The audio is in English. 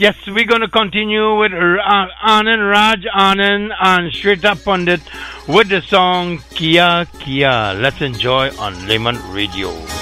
Yes, we're going to continue with Anand Raj Anand and Shrita Pandit with the song Kia Kia. Let's enjoy on Lemon Radio.